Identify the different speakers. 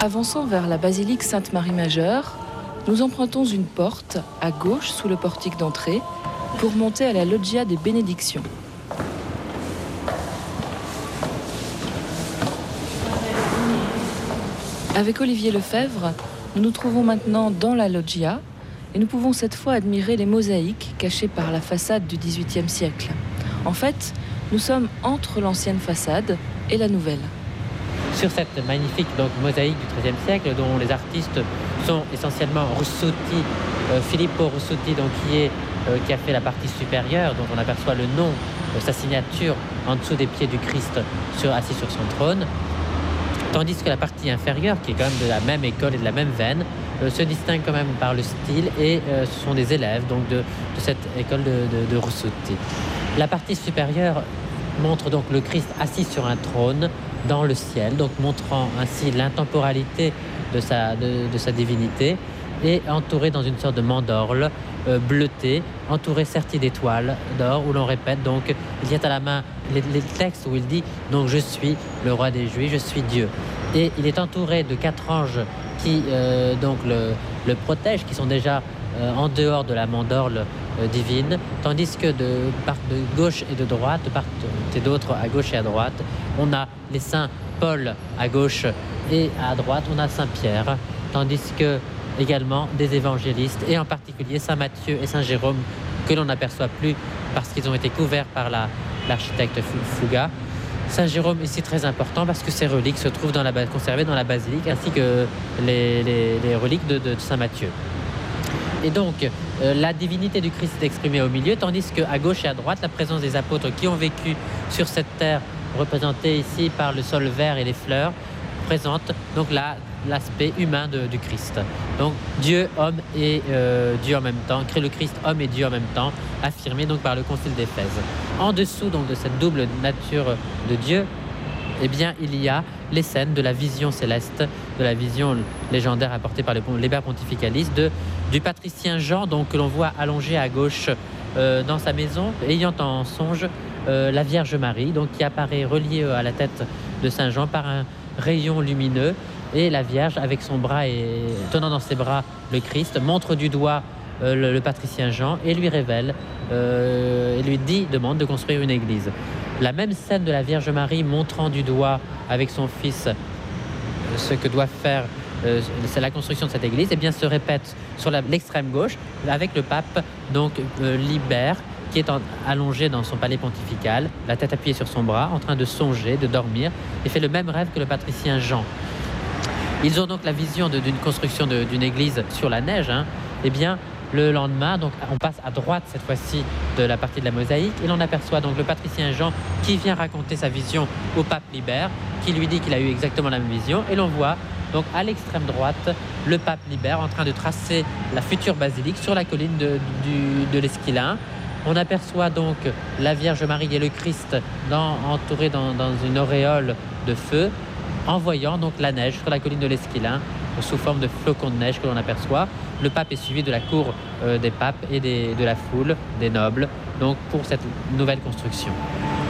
Speaker 1: Avançant vers la basilique Sainte-Marie-Majeure, nous empruntons une porte à gauche sous le portique d'entrée pour monter à la loggia des bénédictions. Avec Olivier Lefebvre, nous nous trouvons maintenant dans la loggia et nous pouvons cette fois admirer les mosaïques cachées par la façade du XVIIIe siècle. En fait, nous sommes entre l'ancienne façade et la nouvelle.
Speaker 2: Sur cette magnifique mosaïque du XIIIe siècle, dont les artistes sont essentiellement Russotti, Filippo Russotti, qui a fait la partie supérieure, dont on aperçoit le nom, sa signature en dessous des pieds du Christ assis sur son trône, tandis que la partie inférieure, qui est quand même de la même école et de la même veine, se distingue quand même par le style et ce sont des élèves de cette école de Russotti. La partie supérieure montre donc le Christ assis sur un trône dans le ciel, donc montrant ainsi l'intemporalité de sa divinité, et entouré dans une sorte de mandorle bleutée, entouré serti d'étoiles d'or, où l'on répète donc, il y a à la main les textes où il dit donc je suis le roi des Juifs, je suis Dieu. Et il est entouré de 4 anges qui le protègent, qui sont déjà en dehors de la mandorle divine, tandis que de gauche et de droite, de part et d'autre, à gauche et à droite, on a les saints Paul à gauche et à droite, on a Saint Pierre, tandis que également des évangélistes, et en particulier Saint Matthieu et Saint Jérôme, que l'on n'aperçoit plus parce qu'ils ont été couverts par l'architecte Fuga. Saint Jérôme ici très important parce que ses reliques se trouvent conservées dans la basilique, ainsi que les reliques de Saint Matthieu. Et donc, la divinité du Christ est exprimée au milieu, tandis qu'à gauche et à droite, la présence des apôtres qui ont vécu sur cette terre, représentée ici par le sol vert et les fleurs, présente donc l'aspect humain du Christ. Donc, Dieu, homme et Dieu en même temps, crée le Christ, homme et Dieu en même temps, affirmé donc par le Concile d'Éphèse. En dessous donc de cette double nature de Dieu, eh bien, il y a les scènes de la vision céleste, de la vision légendaire apportée par les pères pontificalistes du patricien Jean, donc, que l'on voit allongé à gauche dans sa maison, ayant en songe la Vierge Marie, donc, qui apparaît reliée à la tête de Saint Jean par un rayon lumineux, et la Vierge, avec son bras et tenant dans ses bras le Christ, montre du doigt le patricien Jean et lui révèle, et lui demande de construire une église. La même scène de la Vierge Marie montrant du doigt avec son fils ce que doit faire c'est la construction de cette église, et bien se répète sur l'extrême gauche avec le pape Libère, qui est allongé dans son palais pontifical, la tête appuyée sur son bras, en train de songer, de dormir, et fait le même rêve que le patricien Jean. Ils ont donc la vision d'une construction d'une église sur la neige. Eh bien, le lendemain, donc, on passe à droite cette fois-ci de la partie de la mosaïque, et l'on aperçoit donc le patricien Jean qui vient raconter sa vision au pape Libère, qui lui dit qu'il a eu exactement la même vision, et l'on voit donc à l'extrême droite le pape Libère en train de tracer la future basilique sur la colline de l'Esquilin. On aperçoit donc la Vierge Marie et le Christ entourés dans une auréole de feu, en voyant donc la neige sur la colline de l'Esquilin sous forme de flocons de neige que l'on aperçoit. Le pape est suivi de la cour des papes et de la foule, des nobles, donc pour cette nouvelle construction.